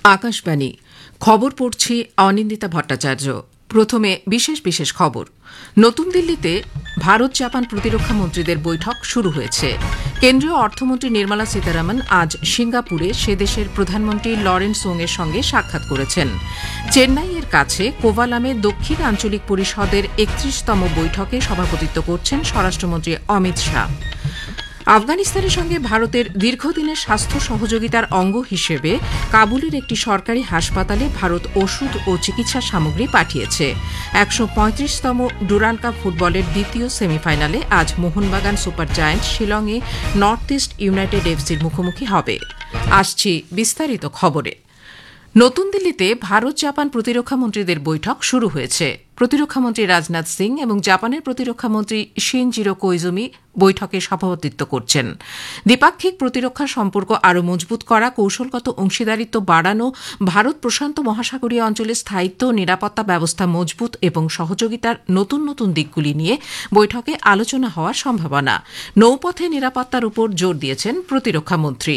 আকাশবাণী খবর পড়ছি অনিন্দিতা ভট্টাচার্য। প্রথমে বিশেষ বিশেষ খবর। নতুন দিল্লিতে ভারত জাপান প্রতিরক্ষা মন্ত্রীদের বৈঠক শুরু হয়েছে। কেন্দ্রীয় অর্থমন্ত্রী নির্মলা সীতারামন আজ সিঙ্গাপুরে সে দেশের প্রধানমন্ত্রী লরেন্স ওংয়ের সঙ্গে সাক্ষাৎ করেছেন। চেন্নাইয়ের কাছে কোভালামে দক্ষিণ আঞ্চলিক পরিষদের ৩১তম বৈঠকে সভাপতিত্ব করছেন স্বরাষ্ট্রমন্ত্রী অমিত শাহ। আফগানিস্তানের সঙ্গে ভারতের দীর্ঘদিনের স্বাস্থ্য সহযোগিতার অঙ্গ হিসেবে কাবুলের একটি সরকারি হাসপাতালে ভারত ওষুধ ও চিকিৎসা সামগ্রী পাঠিয়েছে। ১৩৫তম ডুরান্ড কাপ ফুটবলের দ্বিতীয় সেমিফাইনালে আজ মোহনবাগান সুপার জায়ান্ট শিলংয়ে নর্থ ইস্ট ইউনাইটেড এফসির মুখোমুখি হবে। আসছি বিস্তারিত খবরে। নতুন দিল্লিতে ভারত জাপান প্রতিরক্ষা মন্ত্রীদের বৈঠক শুরু হয়েছে। প্রতিরক্ষামন্ত্রী রাজনাথ সিং এবং জাপানের প্রতিরক্ষামন্ত্রী শিনজিরো কোইজুমি বৈঠকে সভাপতিত্ব করছেন। দ্বিপাক্ষিক প্রতিরক্ষা সম্পর্ক আরও মজবুত করা, কৌশলগত অংশীদারিত্ব বাড়ানো, ভারত প্রশান্ত মহাসাগরীয় অঞ্চলে স্থায়িত্ব ও নিরাপত্তা ব্যবস্থা মজবুত এবং সহযোগিতার নতুন নতুন দিকগুলি নিয়ে বৈঠকে আলোচনা হওয়ার সম্ভাবনা। নৌপথে নিরাপত্তার উপর জোর দিয়েছেন প্রতিরক্ষামন্ত্রী।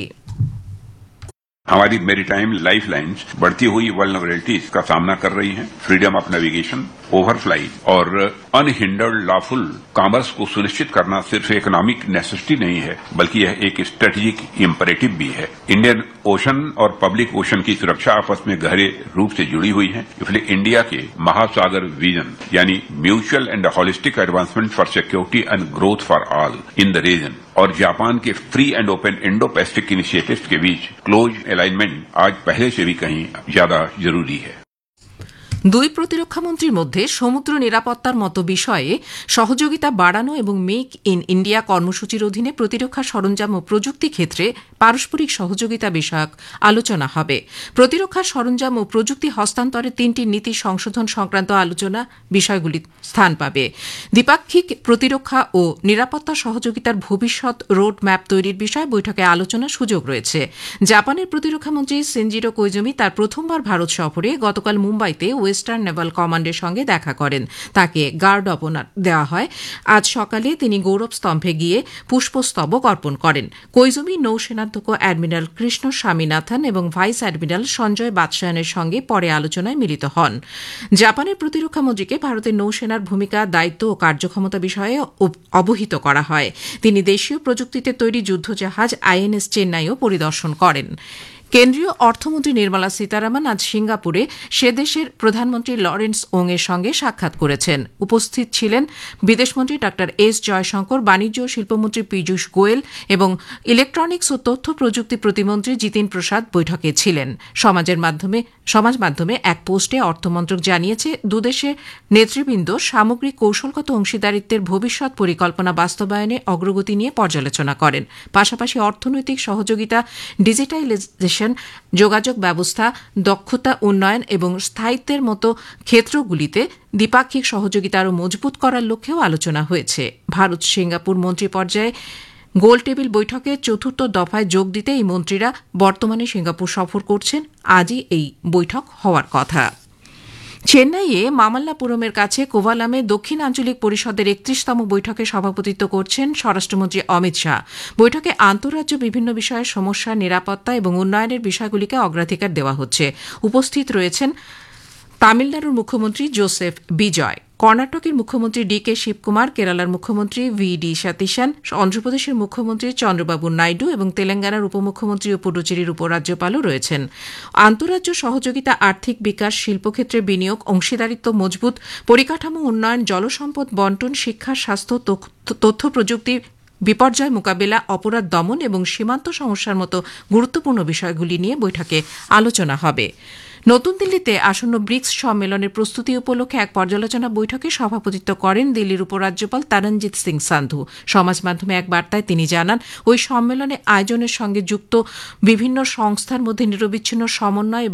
हमारी मैरीटाइम लाइफलाइंस बढ़ती हुई वल्नरेबिलिटीज का सामना कर रही हैं। फ्रीडम ऑफ नेविगेशन, ओवरफ्लाइट और अनहिंडर्ड लॉफुल कॉमर्स को सुनिश्चित करना सिर्फ इकोनॉमिक नेसेसिटी नहीं है, बल्कि यह एक स्ट्रेटेजिक इम्परेटिव भी है। इंडियन ओशन और पब्लिक ओशन की सुरक्षा आपस में गहरे रूप से जुड़ी हुई है। इसलिए इंडिया के महासागर विजन यानी mutual and holistic advancement for security and growth for all in the reason और जापान के free and open Indo Pacific initiatives के बीच क्लोज अलाइनमेंट आज पहले से भी कहीं ज्यादा जरूरी है। দুই প্রতিরক্ষামন্ত্রীর মধ্যে সমুদ্র নিরাপত্তার মতো বিষয়ে সহযোগিতা বাড়ানো এবং মেক ইন ইন্ডিয়া কর্মসূচির অধীনে প্রতিরক্ষা সরঞ্জাম ও প্রযুক্তি ক্ষেত্রে পারস্পরিক সহযোগিতা বিষয়ক আলোচনা হবে। প্রতিরক্ষা সরঞ্জাম ও প্রযুক্তি হস্তান্তরে ৩টি নীতি সংশোধন সংক্রান্ত আলোচনা বিষয়গুলি স্থান পাবে। দ্বিপাক্ষিক প্রতিরক্ষা ও নিরাপত্তা সহযোগিতার ভবিষ্যৎ রোড ম্যাপ তৈরির বিষয়ে বৈঠকে আলোচনার সুযোগ রয়েছে। জাপানের প্রতিরক্ষামন্ত্রী শিনজিরো কোইজুমি তার প্রথমবার ভারত সফরে গতকাল মুম্বাইতে ওয়েস্টার্ন নেভাল কমান্ডের সঙ্গে দেখা করেন। তাকে গার্ড অব অনার দেওয়া হয়। আজ সকালে তিনি গৌরব স্তম্ভে গিয়ে পুষ্পস্তবক অর্পণ করেন। কোইজুমি নৌসেনাধ্যক্ষ অ্যাডমিরাল কৃষ্ণ স্বামীনাথন এবং ভাইস অ্যাডমিরাল সঞ্জয় বাদশায়নের সঙ্গে পরে আলোচনায় মিলিত হন। জাপানের প্রতিরক্ষামন্ত্রীকে ভারতের নৌসেনার ভূমিকা, দায়িত্ব ও কার্যক্ষমতা বিষয়ে অবহিত করা হয়। তিনি দেশীয় প্রযুক্তিতে তৈরি যুদ্ধজাহাজ আইএনএস চেন্নাইও পরিদর্শন করেন। কেন্দ্রীয় অর্থমন্ত্রী নির্মলা সীতারামন আজ সিঙ্গাপুরে সে দেশের প্রধানমন্ত্রী লরেন্স ওংয়ের সঙ্গে সাক্ষাৎ করেছেন। উপস্থিত ছিলেন বিদেশমন্ত্রী ডা এস জয়শঙ্কর, বাণিজ্য ও শিল্পমন্ত্রী পীযূষ গোয়েল এবং ইলেকট্রনিক্স ও তথ্য প্রযুক্তি প্রতিমন্ত্রী জিতিন প্রসাদ বৈঠকে ছিলেন। সমাজ মাধ্যমে এক পোস্টে অর্থমন্ত্রক জানিয়েছে, দুদেশের নেতৃবৃন্দ সামগ্রিক কৌশলগত অংশীদারিত্বের ভবিষ্যৎ পরিকল্পনা বাস্তবায়নে অগ্রগতি নিয়ে পর্যালোচনা করেন। পাশাপাশি অর্থনৈতিক সহযোগিতা, ডিজিটালাইজেশন, যোগাযোগ ব্যবস্থা, দক্ষতা উন্নয়ন এবং স্থায়িত্বের মতো ক্ষেত্রগুলিতে দ্বিপাক্ষিক সহযোগিতা আরও মজবুত করার লক্ষ্যেও আলোচনা হয়েছে। ভারত সিঙ্গাপুর মন্ত্রী পর্যায়ে গোল টেবিল বৈঠকে ৪র্থ দফায় যোগ দিতে এই মন্ত্রীরা বর্তমানে সিঙ্গাপুর সফর করছেন। আজই এই বৈঠক হওয়ার কথা। চেন্নাইয়ে মামাল্লাপুরমের কাছে কোভালামে দক্ষিণ আঞ্চলিক পরিষদের ৩১তম বৈঠকে সভাপতিত্ব করছেন স্বরাষ্ট্রমন্ত্রী অমিত শাহ। বৈঠকে আন্তঃরাজ্য বিভিন্ন বিষয়ে সমস্যা, নিরাপত্তা এবং উন্নয়নের বিষয়গুলিকে অগ্রাধিকার দেওয়া হচ্ছে। উপস্থিত রয়েছেন তামিলনাড়ুর মুখ্যমন্ত্রী জোসেফ বিজয়, কর্ণাটকের মুখ্যমন্ত্রী ডিকে শিবকুমার, কেরালার মুখ্যমন্ত্রী ভি.ডি. সতীশন, অন্ধ্রপ্রদেশের মুখ্যমন্ত্রী চন্দ্রবাবু নাইডু এবং তেলেঙ্গানার উপমুখ্যমন্ত্রী ও পুডুচেরির উপরাজ্যপালও রয়েছেন। আন্তঃরাজ্য সহযোগিতা, আর্থিক বিকাশ, শিল্পক্ষেত্রে বিনিয়োগ, অংশীদারিত্ব মজবুত, পরিকাঠামো উন্নয়ন, জলসম্পদ বন্টন, শিক্ষা, স্বাস্থ্য, তথ্য প্রযুক্তি, বিপর্যয় মোকাবিলা, অপরাধ দমন এবং সীমান্ত সমস্যার মতো গুরুত্বপূর্ণ বিষয়গুলি নিয়ে বৈঠকে আলোচনা হবে। নতুন দিল্লিতে আসন্ন ব্রিক্স সম্মেলনের প্রস্তুতি উপলক্ষে এক পর্যালোচনা বৈঠকে সভাপতিত্ব করেন দিল্লির উপরাজ্যপাল তরণজিৎ সিং সান্ধু। সমাজ মাধ্যমে এক বার্তায় তিনি জানান, ওই সম্মেলনে আয়োজনের সঙ্গে যুক্ত বিভিন্ন সংস্থার মধ্যে নিরবিচ্ছিন্ন সমন্বয়